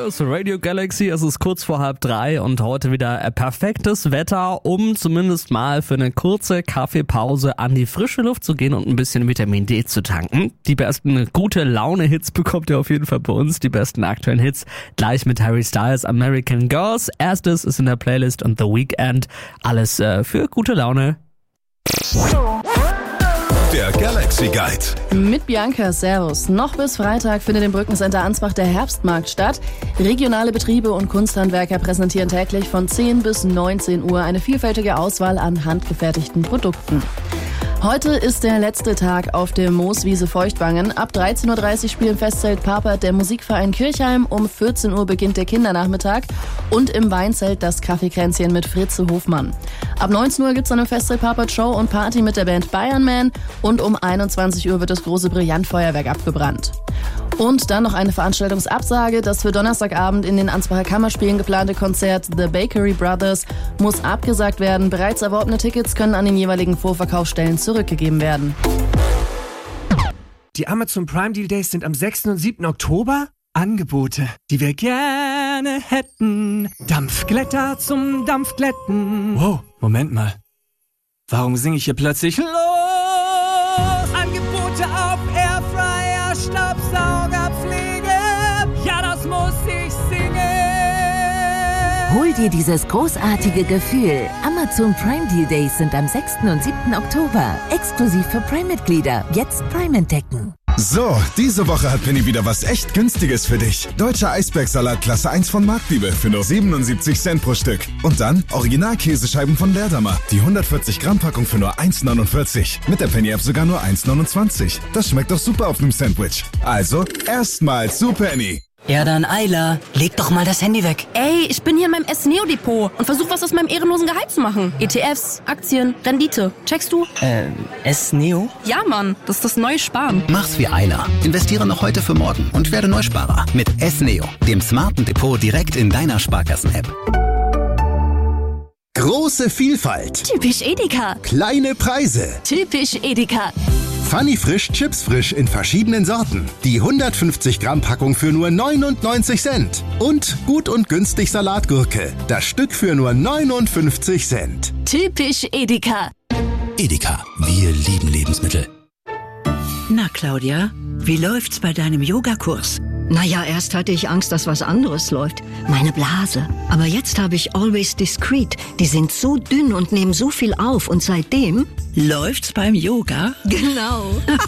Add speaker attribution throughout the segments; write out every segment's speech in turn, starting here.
Speaker 1: ist Radio Galaxy, es ist kurz vor 2:30 und heute wieder perfektes Wetter, um zumindest mal für eine kurze Kaffeepause an die frische Luft zu gehen und ein bisschen Vitamin D zu tanken. Die besten gute Laune-Hits bekommt ihr auf jeden Fall bei uns, die besten aktuellen Hits, gleich mit Harry Styles American Girls. Erstes ist in der Playlist und The Weeknd, alles für gute Laune.
Speaker 2: Der Galaxy Guide.
Speaker 3: Mit Bianca, servus. Noch bis Freitag findet im Brückencenter Ansbach der Herbstmarkt statt. Regionale Betriebe und Kunsthandwerker präsentieren täglich von 10 bis 19 Uhr eine vielfältige Auswahl an handgefertigten Produkten. Heute ist der letzte Tag auf der Mooswiese Feuchtwangen. Ab 13.30 Uhr spielt im Festzelt Papert der Musikverein Kirchheim. Um 14 Uhr beginnt der Kindernachmittag. Und im Weinzelt das Kaffeekränzchen mit Fritze Hofmann. Ab 19 Uhr gibt's dann im Festzelt Papert Show und Party mit der Band Bayern Man. Und um 21 Uhr wird das große Brillantfeuerwerk abgebrannt. Und dann noch eine Veranstaltungsabsage. Das für Donnerstagabend in den Ansbacher Kammerspielen geplante Konzert The Bakery Brothers muss abgesagt werden. Bereits erworbene Tickets können an den jeweiligen Vorverkaufsstellen zurückgegeben werden.
Speaker 4: Die Amazon Prime Deal Days sind am 6. und 7. Oktober. Angebote, die wir gerne hätten. Dampfglätter zum Dampfglätten. Wow, Moment mal. Warum singe ich hier plötzlich los? Angebote auf Airfryer, Staubsaugerpflege. Ja, das muss ich singen.
Speaker 5: Hol dir dieses großartige Gefühl. Amazon Prime Deal Days sind am 6. und 7. Oktober. Exklusiv für Prime-Mitglieder. Jetzt Prime entdecken.
Speaker 2: So, diese Woche hat Penny wieder was echt Günstiges für dich. Deutscher Eisbergsalat Klasse 1 von Marktliebe für nur 77 Cent pro Stück. Und dann Original-Käsescheiben von Leerdammer. Die 140 Gramm Packung für nur 1,49. Mit der Penny-App sogar nur 1,29. Das schmeckt doch super auf einem Sandwich. Also, erstmal zu Penny.
Speaker 6: Ja dann, Ayla, leg doch mal das Handy weg.
Speaker 7: Ey, ich bin hier in meinem S-Neo-Depot und versuche was aus meinem ehrenlosen Gehalt zu machen. ETFs, Aktien, Rendite. Checkst du?
Speaker 6: S-Neo?
Speaker 7: Ja, Mann, das ist das neue Sparen.
Speaker 8: Mach's wie Ayla. Investiere noch heute für morgen und werde Neusparer. Mit S-Neo, dem smarten Depot direkt in deiner Sparkassen-App.
Speaker 9: Große Vielfalt.
Speaker 10: Typisch Edeka.
Speaker 9: Kleine Preise.
Speaker 10: Typisch Edeka.
Speaker 9: Funny Frisch Chips Frisch in verschiedenen Sorten. Die 150 Gramm Packung für nur 99 Cent. Und gut und günstig Salatgurke. Das Stück für nur 59 Cent.
Speaker 10: Typisch Edeka.
Speaker 8: Edeka, wir lieben Lebensmittel.
Speaker 11: Na Claudia, wie läuft's bei deinem Yogakurs?
Speaker 12: Naja, erst hatte ich Angst, dass was anderes läuft. Meine Blase. Aber jetzt habe ich Always Discreet. Die sind so dünn und nehmen so viel auf. Und seitdem...
Speaker 11: Läuft's beim Yoga?
Speaker 12: Genau.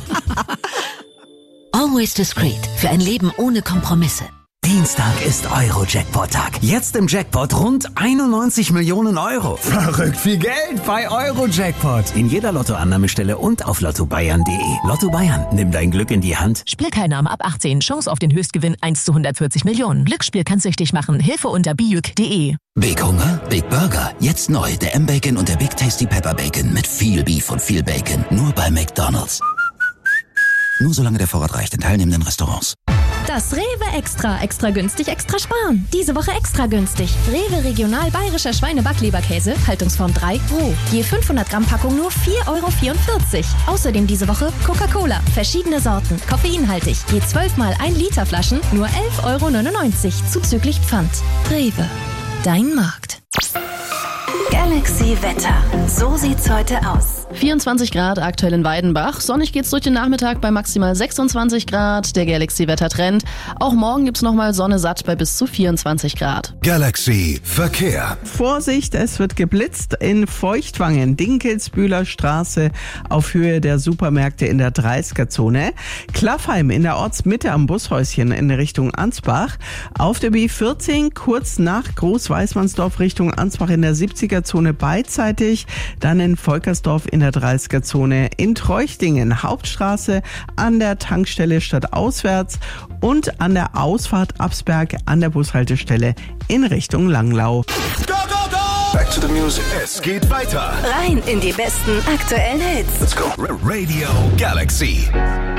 Speaker 5: Always Discreet. Für ein Leben ohne Kompromisse.
Speaker 13: Dienstag ist Euro-Jackpot-Tag. Jetzt im Jackpot rund 91 Millionen Euro.
Speaker 14: Verrückt viel Geld bei Euro-Jackpot.
Speaker 13: In jeder Lottoannahmestelle und auf lottobayern.de. Lotto Bayern, nimm dein Glück in die Hand.
Speaker 15: Spielteilnahme ab 18. Chance auf den Höchstgewinn 1 zu 140 Millionen. Glücksspiel kann süchtig machen. Hilfe unter biuk.de.
Speaker 8: Big Hunger, Big Burger. Jetzt neu der M-Bacon und der Big Tasty Pepper Bacon. Mit viel Beef und viel Bacon. Nur bei McDonald's. Nur solange der Vorrat reicht in teilnehmenden Restaurants.
Speaker 16: Das Rewe Extra. Extra günstig, extra sparen. Diese Woche extra günstig. Rewe Regional Bayerischer Schweine-Backleberkäse, Haltungsform 3, roh. Je 500 Gramm Packung nur 4,44 €. Außerdem diese Woche Coca-Cola. Verschiedene Sorten, koffeinhaltig. Je 12 mal 1 Liter Flaschen nur 11,99 € zuzüglich Pfand. Rewe. Dein Markt.
Speaker 10: Galaxy Wetter. So sieht's heute aus.
Speaker 3: 24 Grad aktuell in Weidenbach. Sonnig geht's durch den Nachmittag bei maximal 26 Grad. Der Galaxy-Wettertrend. Auch morgen gibt's nochmal Sonne satt bei bis zu 24 Grad.
Speaker 2: Galaxy Verkehr.
Speaker 17: Vorsicht, es wird geblitzt in Feuchtwangen, Dinkelsbühler Straße auf Höhe der Supermärkte in der 30er-Zone. Klaffheim in der Ortsmitte am Bushäuschen in Richtung Ansbach. Auf der B14 kurz nach Großweißmannsdorf Richtung Ansbach in der 70er-Zone beidseitig. Dann in Volkersdorf in der 30er-Zone, in Treuchtingen, Hauptstraße an der Tankstelle stadtauswärts und an der Ausfahrt Absberg an der Bushaltestelle in Richtung Langlau.
Speaker 2: Go, go, go! Back to the music. Es geht weiter.
Speaker 10: Rein in die besten aktuellen Hits.
Speaker 2: Let's go. Radio Galaxy.